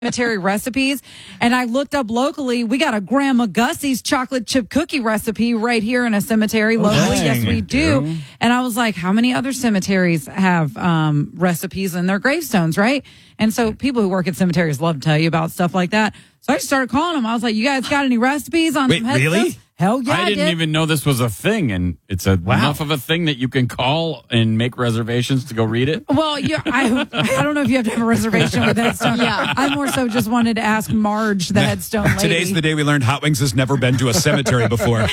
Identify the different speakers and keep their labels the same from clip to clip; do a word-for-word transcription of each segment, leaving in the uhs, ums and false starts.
Speaker 1: cemetery recipes, and I looked up locally. We got a Grandma Gussie's chocolate chip cookie recipe right here in a cemetery locally.
Speaker 2: dang.
Speaker 1: Yes, we do.
Speaker 2: Yeah.
Speaker 1: And I was like, how many other cemeteries have um, recipes in their gravestones, right? And so people who work at cemeteries love to tell you about stuff like that. So I just started calling them. I was like, you guys got any recipes on
Speaker 2: Wait,
Speaker 1: some headstones?
Speaker 2: really?
Speaker 1: Hell yeah,
Speaker 3: I didn't
Speaker 1: did.
Speaker 3: even know this was a thing, and it's a, enough of a thing that you can call and make reservations to go read it.
Speaker 1: Well, yeah, I I don't know if you have to have a reservation with Headstone.
Speaker 4: Yeah.
Speaker 1: I more so just wanted to ask Marge, the Headstone lady.
Speaker 2: Today's the day we learned Hot Wings has never been to a cemetery before.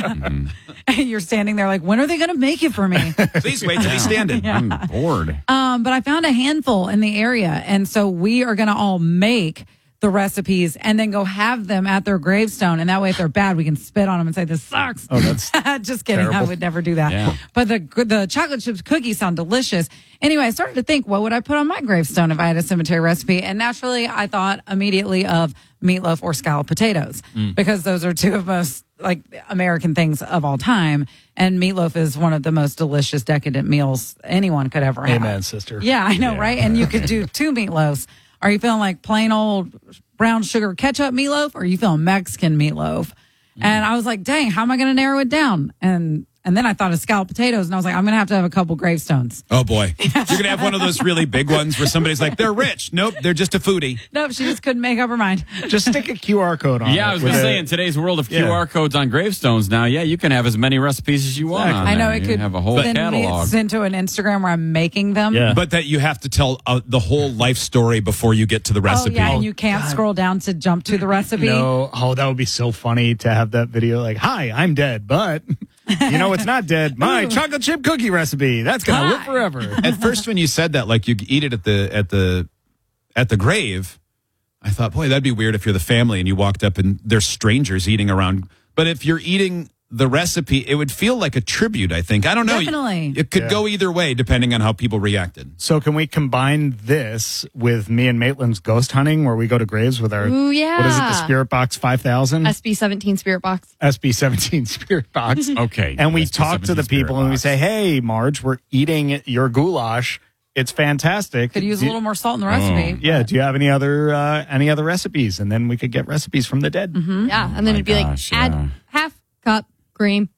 Speaker 1: You're standing there like, when are they going to make it for me?
Speaker 2: Please wait till he's standing.
Speaker 3: I'm bored.
Speaker 1: Um, but I found a handful in the area, and so we are going to all make the recipes and then go have them at their gravestone, and that way if they're bad we can spit on them and say this sucks.
Speaker 2: Oh, that's
Speaker 1: just kidding. I
Speaker 2: terrible.
Speaker 1: would never do that.
Speaker 3: Yeah.
Speaker 1: But the the chocolate chips cookies sound delicious. Anyway, I started to think, what would I put on my gravestone if I had a cemetery recipe? And naturally I thought immediately of meatloaf or scalloped potatoes because those are two of most like American things of all time, and meatloaf is one of the most delicious decadent meals anyone could ever have.
Speaker 5: Amen, sister.
Speaker 1: Yeah, I know,
Speaker 3: Yeah.
Speaker 1: right? And you could do two meatloafs. Are you feeling like plain old brown sugar ketchup meatloaf, or are you feeling Mexican meatloaf? And I was like, dang, how am I going to narrow it down? And and then I thought of scalloped potatoes, and I was like, I'm going to have to have a couple gravestones.
Speaker 2: Oh, boy. You're going to have one of those really big ones where somebody's like, they're rich. Nope, they're just a foodie.
Speaker 1: Nope, she just couldn't make up her mind.
Speaker 5: Just stick a Q R code on it.
Speaker 3: Yeah, I was
Speaker 5: with
Speaker 3: going to
Speaker 5: a-
Speaker 3: say, in today's world of
Speaker 5: Yeah.
Speaker 3: Q R codes on gravestones now, yeah, you can have as many recipes as you want.
Speaker 5: Exactly.
Speaker 3: On
Speaker 1: I know
Speaker 3: there.
Speaker 1: it
Speaker 3: You
Speaker 1: could
Speaker 3: have a whole
Speaker 1: send
Speaker 3: catalog.
Speaker 1: me send to an Instagram where I'm making them.
Speaker 5: Yeah.
Speaker 2: But that you have to tell uh, the whole life story before you get to the
Speaker 1: Oh,
Speaker 2: recipe.
Speaker 1: yeah, and you can't scroll down to jump to the recipe.
Speaker 5: No, oh, that would be so funny to have that video like, hi, I'm dead, but you know it's not dead. My chocolate chip cookie recipe. That's going to live forever.
Speaker 2: At first, when you said that, like you eat it at the at the at the grave, I thought, boy, that'd be weird if you're the family and you walked up and there's strangers eating around. But if you're eating the recipe, it would feel like a tribute, I think. I don't know.
Speaker 1: Definitely.
Speaker 2: It could
Speaker 5: Yeah.
Speaker 2: go either way depending on how people reacted.
Speaker 5: So can we combine this with me and Maitland's ghost hunting where we go to graves with our,
Speaker 4: Ooh, yeah.
Speaker 5: what is it, the Spirit Box five thousand?
Speaker 4: S B seventeen Spirit Box.
Speaker 5: S B seventeen Spirit Box.
Speaker 3: Okay.
Speaker 5: And we
Speaker 3: S B
Speaker 5: talk to the
Speaker 3: seventeen Spirit
Speaker 5: people and we
Speaker 3: Box.
Speaker 5: say, hey, Marge, we're eating your goulash. It's fantastic.
Speaker 1: Could use
Speaker 5: Do
Speaker 1: a
Speaker 5: you-
Speaker 1: little more salt in the recipe.
Speaker 5: Yeah. Do you have any other uh, any other recipes? And then we could get recipes from the dead.
Speaker 4: Yeah. And then
Speaker 3: my
Speaker 4: it'd be
Speaker 3: gosh,
Speaker 4: like,
Speaker 3: yeah.
Speaker 4: add half cup cream.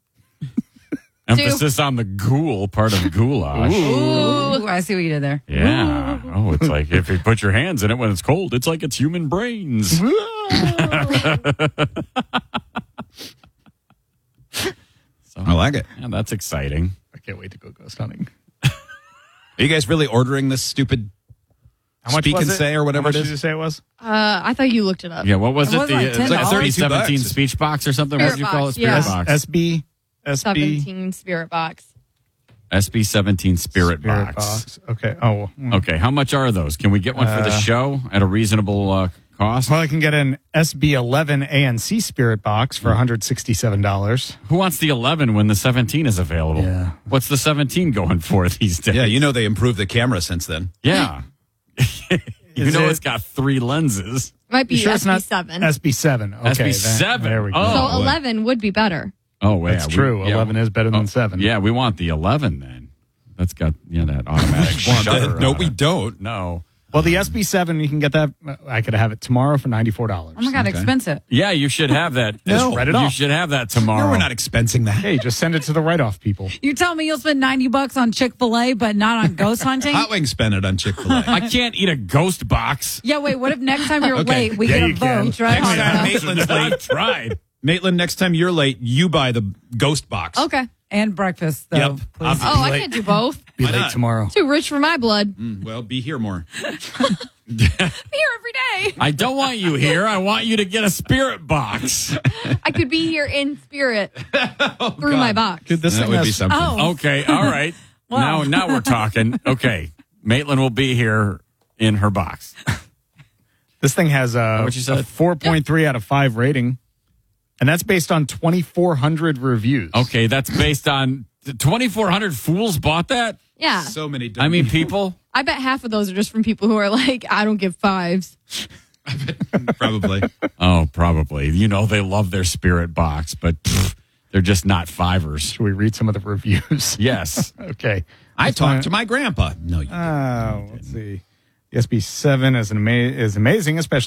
Speaker 3: Emphasis on the ghoul part of goulash.
Speaker 1: Ooh, I see what you did there.
Speaker 3: Yeah. Oh, it's like if you put your hands in it when it's cold, it's like it's human brains. So,
Speaker 2: I like it.
Speaker 3: yeah, that's exciting.
Speaker 5: I can't wait to go ghost hunting.
Speaker 2: Are you guys really ordering this stupid
Speaker 5: How much
Speaker 2: speak
Speaker 5: was
Speaker 2: and
Speaker 5: it?
Speaker 2: say or whatever
Speaker 5: How much
Speaker 2: it
Speaker 5: did
Speaker 2: is?
Speaker 5: you say it was?
Speaker 4: Uh, I thought you looked it up.
Speaker 3: Yeah, what was
Speaker 1: It
Speaker 3: it?
Speaker 1: was
Speaker 3: the
Speaker 1: like
Speaker 3: uh,
Speaker 1: ten dollars.
Speaker 3: S B seventeen
Speaker 2: bucks.
Speaker 3: speech box or something? What
Speaker 4: Spirit
Speaker 3: did you call it?
Speaker 4: box,
Speaker 3: Spirit
Speaker 4: yeah.
Speaker 3: box.
Speaker 5: S B S B
Speaker 4: seventeen Spirit Box.
Speaker 3: S B seventeen Spirit,
Speaker 5: Spirit
Speaker 3: box.
Speaker 5: box. Okay. Oh. mm.
Speaker 3: Okay, how much are those? Can we get one for the
Speaker 5: Uh,
Speaker 3: show at a reasonable uh, cost?
Speaker 5: Well, I can get an S B eleven A N C Spirit box for one hundred sixty-seven dollars.
Speaker 3: Who wants the eleven when the seventeen is available?
Speaker 5: Yeah.
Speaker 3: What's the seventeen going for these days?
Speaker 2: Yeah, you know they improved the camera since then.
Speaker 3: Yeah. you
Speaker 5: Is
Speaker 3: know
Speaker 5: it-
Speaker 3: it's got three lenses.
Speaker 4: Might be
Speaker 5: You sure it's
Speaker 4: S B
Speaker 5: not
Speaker 4: seven.
Speaker 5: S B seven? Okay,
Speaker 3: S B
Speaker 5: then-
Speaker 3: seven.
Speaker 5: There we go.
Speaker 3: Oh.
Speaker 4: so
Speaker 3: boy.
Speaker 4: eleven would be better.
Speaker 3: Oh, yeah.
Speaker 5: That's
Speaker 3: we-
Speaker 5: true.
Speaker 3: yeah.
Speaker 5: eleven is better than
Speaker 3: Oh,
Speaker 5: seven.
Speaker 3: Yeah, we want the eleven then. That's got yeah that automatic shutter.
Speaker 2: no,
Speaker 3: on
Speaker 2: we
Speaker 3: it.
Speaker 2: don't.
Speaker 3: No.
Speaker 5: Well, the S B seven, you can get that. I could have it tomorrow for ninety-four dollars.
Speaker 1: Oh my God, expensive.
Speaker 3: Yeah, you should have that.
Speaker 5: No. Spread it
Speaker 3: you
Speaker 5: off.
Speaker 3: should have that tomorrow.
Speaker 2: No, we're not expensing that.
Speaker 5: Hey, just send it to the write-off people.
Speaker 1: You tell me you'll spend ninety bucks on Chick-fil-A, but not on ghost hunting?
Speaker 2: Hot Wings spent it on Chick-fil-A.
Speaker 3: I can't eat a ghost box.
Speaker 1: Yeah, wait, what if next time you're
Speaker 2: Okay.
Speaker 1: late, we
Speaker 5: Yeah,
Speaker 1: get a
Speaker 5: you can.
Speaker 1: vote, right?
Speaker 2: Next time
Speaker 1: On-
Speaker 2: Maitland's late.
Speaker 3: I've tried.
Speaker 2: Maitland, next time you're late, you buy the ghost box.
Speaker 4: Okay.
Speaker 1: and breakfast, though.
Speaker 2: Yep.
Speaker 1: Please.
Speaker 4: Oh, I
Speaker 5: late.
Speaker 4: can't do both.
Speaker 5: Be
Speaker 2: Why
Speaker 5: late
Speaker 2: not?
Speaker 5: tomorrow.
Speaker 4: Too rich for my blood.
Speaker 2: Mm, well, be here more.
Speaker 4: Be here every day.
Speaker 3: I don't want you here. I want you to get a spirit box.
Speaker 4: I could be here in spirit through my box.
Speaker 5: Dude, this
Speaker 2: That
Speaker 5: thing
Speaker 2: would
Speaker 5: has,
Speaker 2: be something.
Speaker 1: Oh.
Speaker 3: Okay, all right.
Speaker 1: Wow.
Speaker 3: Now, now we're talking. Okay, Maitland will be here in her box.
Speaker 5: This thing has a,
Speaker 3: what you said?
Speaker 5: a four point three out of five rating, and that's based on twenty-four hundred reviews.
Speaker 3: Okay, that's based on twenty-four hundred fools bought that.
Speaker 4: Yeah.
Speaker 2: So many. Dumb
Speaker 3: I mean, people.
Speaker 4: I bet half of those are just from people who are like, I don't give fives.
Speaker 2: probably.
Speaker 3: Oh, probably. You know, they love their spirit box, but pff, they're just not fivers.
Speaker 5: Should we read some of the reviews?
Speaker 3: Yes.
Speaker 5: Okay.
Speaker 2: I talked to my grandpa. No, you
Speaker 5: Oh, let's see. The S B seven is, an ama- is amazing, especially